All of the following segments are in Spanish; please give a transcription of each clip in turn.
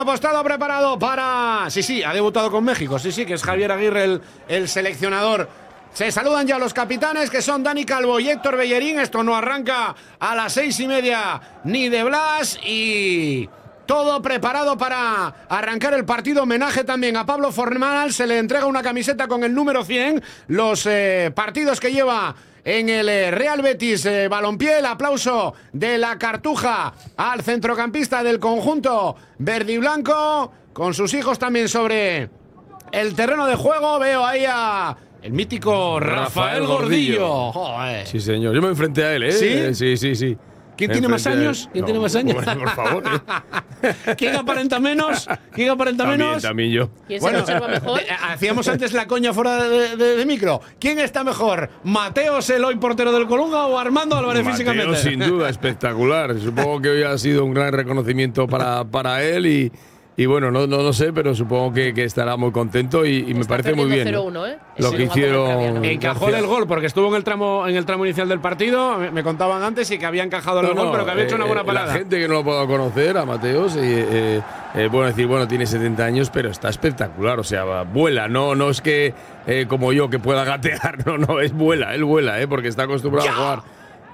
Apostado, preparado para... Sí, ha debutado con México. Sí, que es Javier Aguirre el seleccionador. Se saludan ya los capitanes, que son Dani Calvo y Héctor Bellerín. Esto no arranca a las 6:30 ni de Blas. Y todo preparado para arrancar el partido. Homenaje también a Pablo Fornal. Se le entrega una camiseta con el número 100. Los partidos que lleva en el Real Betis Balompié. El aplauso de la Cartuja al centrocampista del conjunto verde y blanco, con sus hijos también sobre el terreno de juego. Veo ahí a el mítico Rafael Gordillo. Joder. Sí, señor. Yo me enfrenté a él, ¿eh? ¿Sí? Sí. ¿Quién tiene más años? ¿Quién tiene más años? Por favor. ¿Quién aparenta menos? También yo. ¿Quién se conserva mejor? Hacíamos antes la coña fuera de micro. ¿Quién está mejor? ¿Mateos Eloy, portero del Colunga, o Armando Álvarez físicamente? Mateo, sin duda, espectacular. Supongo que hoy ha sido un gran reconocimiento para él y bueno, no sé, pero supongo que estará muy contento y me parece muy bien. 0-1, ¿eh? Lo que hicieron. Encajó el gol porque estuvo en el tramo inicial del partido. Me contaban antes y que había encajado el gol, pero que había hecho una buena parada. La gente que no lo puedo conocer, a Mateos, bueno decir, tiene 70 años, pero está espectacular. O sea, vuela, no es que como yo que pueda gatear, no, él vuela, porque está acostumbrado a jugar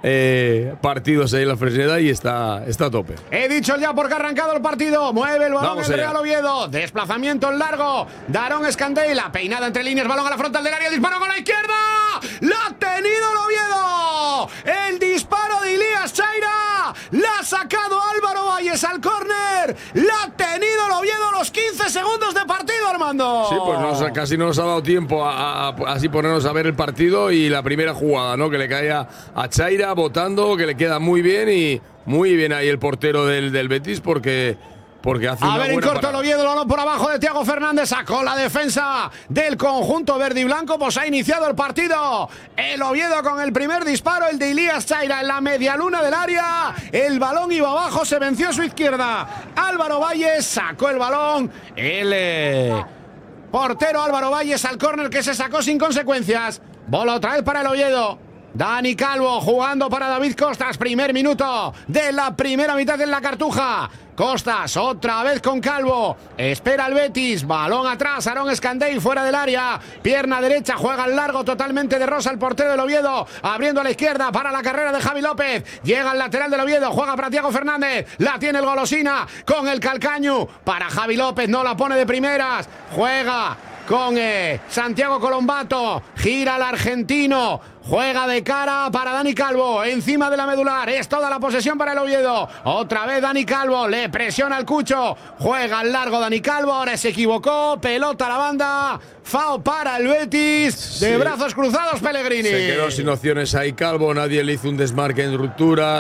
partidos ahí en la Fresneda y está a tope. He dicho ya porque ha arrancado el partido. Mueve el balón el Real Oviedo. Desplazamiento en largo. Darón Escandey. La peinada entre líneas. Balón a la frontal del área. Disparo con la izquierda. ¡La ha tenido el Oviedo! El disparo de Ilías Chaira. La ha sacado Álvaro Valles al córner. La ha tenido el Oviedo a los 15 segundos de partido, Armando. Sí, pues casi no nos ha dado tiempo a así ponernos a ver el partido y la primera jugada, ¿no? Que le cae a Chaira botando, que le queda muy bien y muy bien ahí el portero del Betis porque hace una buena en corto parada. el Oviedo, el balón por abajo de Thiago Fernández, sacó la defensa del conjunto verde y blanco, pues ha iniciado el partido. El Oviedo con el primer disparo, el de Ilías Chaira en la medialuna del área. El balón iba abajo, se venció a su izquierda. Álvaro Valles sacó el balón. El portero Álvaro Valles al córner que se sacó sin consecuencias. Bola otra vez para el Oviedo. Dani Calvo jugando para David Costas. Primer minuto de la primera mitad en la Cartuja. Costas otra vez con Calvo. Espera el Betis. Balón atrás. Darón Escandey fuera del área. Pierna derecha. Juega al largo totalmente de Rosa el portero del Oviedo. Abriendo a la izquierda para la carrera de Javi López. Llega al lateral del Oviedo. Juega para Thiago Fernández. La tiene el Golosina con el Calcaño. Para Javi López. No la pone de primeras. Juega con Santiago Colombato. Gira al argentino. Juega de cara para Dani Calvo. Encima de la medular. Es toda la posesión para el Oviedo. Otra vez Dani Calvo. Le presiona al Cucho. Juega al largo Dani Calvo. Ahora se equivocó. Pelota a la banda. Fao para el Betis. De brazos cruzados Pellegrini. Se quedó sin opciones ahí Calvo. Nadie le hizo un desmarque en ruptura.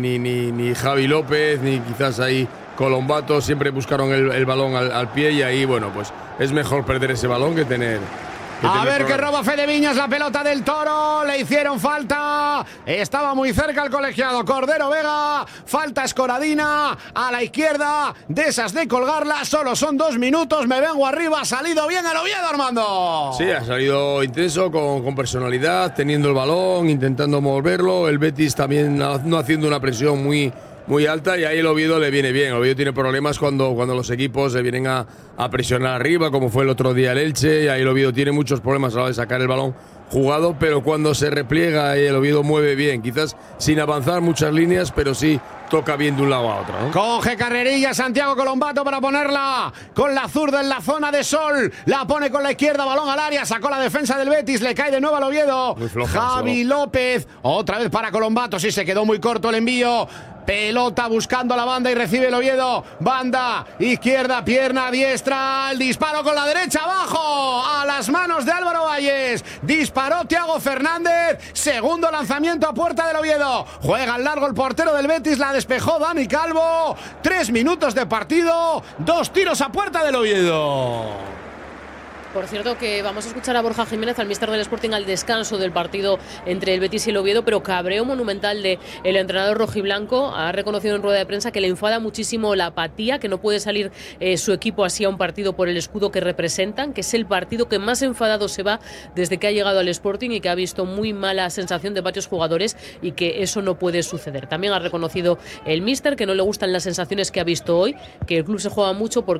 Ni Javi López. Ni quizás ahí Colombato. Siempre buscaron el balón al pie. Y ahí, bueno, pues es mejor perder ese balón que tener. A ver que roba Fede Viñas la pelota del Toro. Le hicieron falta. Estaba muy cerca el colegiado Cordero Vega. Falta escoradina a la izquierda. De esas de colgarla. Solo son 2 minutos. Me vengo arriba. Ha salido bien el Oviedo, Armando. Sí, ha salido intenso, con personalidad, teniendo el balón, intentando moverlo. El Betis también no haciendo una presión muy alta y ahí el Oviedo le viene bien. El Oviedo tiene problemas cuando los equipos se vienen a presionar arriba, como fue el otro día el Elche, y ahí el Oviedo tiene muchos problemas a la hora de sacar el balón jugado, pero cuando se repliega el Oviedo mueve bien, quizás sin avanzar muchas líneas, pero sí toca bien de un lado a otro, ¿no? Coge carrerilla Santiago Colombato para ponerla con la zurda en la zona de sol. La pone con la izquierda, balón al área. Sacó la defensa del Betis, le cae de nuevo al Oviedo. Javi López, otra vez para Colombato. Sí, se quedó muy corto el envío. Pelota buscando la banda y recibe el Oviedo. Banda izquierda, pierna diestra. El disparo con la derecha abajo. A las manos de Álvaro Valles. Disparó Thiago Fernández. Segundo lanzamiento a puerta del Oviedo. Juega al largo el portero del Betis. La despejó Dani Calvo. 3 minutos de partido. 2 tiros a puerta del Oviedo. Por cierto, que vamos a escuchar a Borja Jiménez, al míster del Sporting, al descanso del partido entre el Betis y el Oviedo, pero cabreo monumental del entrenador rojiblanco. Ha reconocido en rueda de prensa que le enfada muchísimo la apatía, que no puede salir su equipo así a un partido por el escudo que representan, que es el partido que más enfadado se va desde que ha llegado al Sporting y que ha visto muy mala sensación de varios jugadores y que eso no puede suceder. También ha reconocido el míster que no le gustan las sensaciones que ha visto hoy, que el club se juega mucho porque